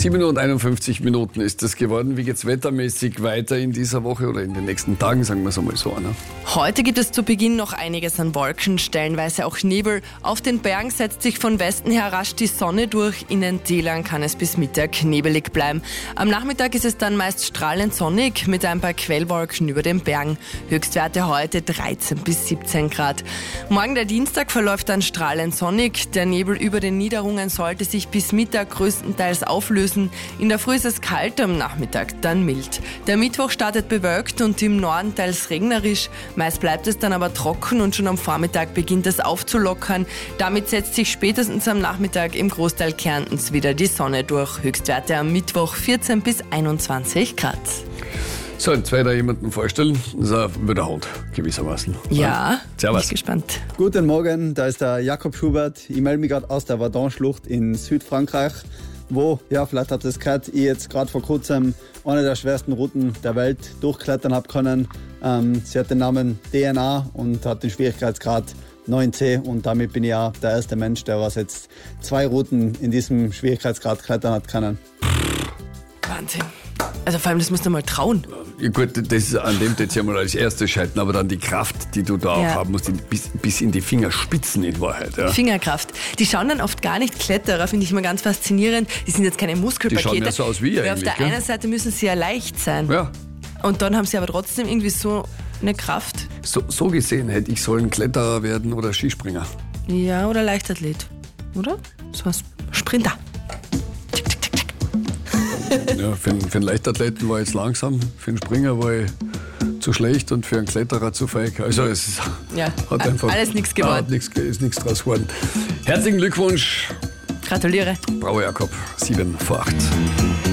7:51 ist das geworden. Wie geht's wettermäßig weiter in dieser Woche oder in den nächsten Tagen, sagen wir es einmal so, ne? Heute gibt es zu Beginn noch einiges an Wolken, stellenweise auch Nebel. Auf den Bergen setzt sich von Westen her rasch die Sonne durch. In den Tälern kann es bis Mittag nebelig bleiben. Am Nachmittag ist es dann meist strahlend sonnig mit ein paar Quellwolken über den Bergen. Höchstwerte heute 13 bis 17 Grad. Morgen der Dienstag verläuft dann strahlend sonnig. Der Nebel über den Niederungen sollte sich bis Mittag größtenteils auflösen. In der Früh ist es kalt, am Nachmittag dann mild. Der Mittwoch startet bewölkt und im Norden teils regnerisch. Meist bleibt es dann aber trocken und schon am Vormittag beginnt es aufzulockern. Damit setzt sich spätestens am Nachmittag im Großteil Kärntens wieder die Sonne durch. Höchstwerte am Mittwoch 14 bis 21 Grad. So, jetzt werde ich jemanden vorstellen. Das ist ein wilder Hund, gewissermaßen. Ja, Servus. bin ich gespannt. Guten Morgen, da ist der Jakob Schubert. Ich melde mich gerade aus der Verdun-Schlucht in Südfrankreich, wo, ja, vielleicht habt ihr es gehört, ich jetzt gerade vor kurzem eine der schwersten Routen der Welt durchklettern habe können. Sie hat den Namen DNA und hat den Schwierigkeitsgrad 9C und damit bin ich auch der erste Mensch, der was jetzt 2 Routen in diesem Schwierigkeitsgrad klettern hat können. Wahnsinn. Also vor allem, das musst du mal trauen. Ja gut, das ist an dem jetzt ja mal als erstes scheitern, aber dann die Kraft, die du da auch haben musst, bis in die Fingerspitzen in Wahrheit. Ja. Fingerkraft. Die schauen dann oft gar nicht Kletterer, finde ich immer ganz faszinierend. Die sind jetzt keine Muskelpakete. Die schauen ja so aus wie Weil eigentlich. auf der einen Seite müssen sie ja leicht sein. Ja. Und dann haben sie aber trotzdem irgendwie so eine Kraft. So gesehen hätte ich sollen Kletterer werden oder Skispringer. Ja, oder Leichtathlet. Oder? So was. Sprinter. Ja, für einen Leichtathleten war ich jetzt langsam, für einen Springer war ich zu schlecht und für einen Kletterer zu feig. Also es Ja, hat einfach alles nichts geworden. Ist nichts draus geworden. Herzlichen Glückwunsch, Gratuliere. Brauer Jakob, 7 vor 8.